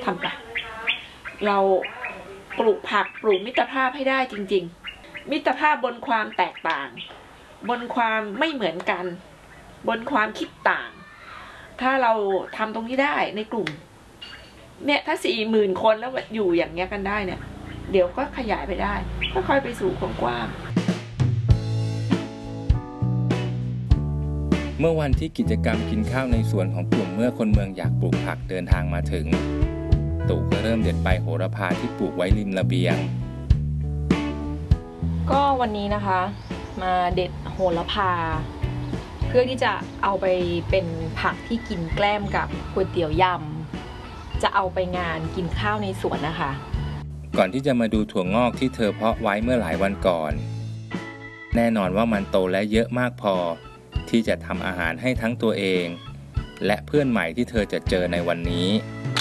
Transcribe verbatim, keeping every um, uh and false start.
ทำกันเราปลูกผักปลูกมิตรภาพให้ได้จริงๆมิตรภาพบนความแตกต่างบนความไม่เหมือนกันบนความคิดต่างถ้าเราทำตรงนี้ได้ในกลุ่มเนี่ยถ้าสี่หมื่นคนแล้วอยู่อย่างเงี้ยกันได้เนี่ยเดี๋ยวก็ขยายไปได้ค่อยๆไปสู่กว้างเมื่อวันที่กิจกรรมกินข้าวในสวนของกลุ่มเมื่อคนเมืองอยากปลูกผักเดินทางมาถึงตู่ก็เริ่มเด็ดใบโหระพาที่ปลูกไว้ริมระเบียงก็วันนี้นะคะมาเด็ดโหระพาเพื่อที่จะเอาไปเป็นผักที่กินแกล้มกับก๋วยเตี๋ยวยำจะเอาไปงานกินข้าวในสวนนะคะก่อนที่จะมาดูถั่วงอกที่เธอเพาะไว้เมื่อหลายวันก่อนแน่นอนว่ามันโตและเยอะมากพอที่จะทำอาหารให้ทั้งตัวเองและเพื่อนใหม่ที่เธอจะเจอในวันนี้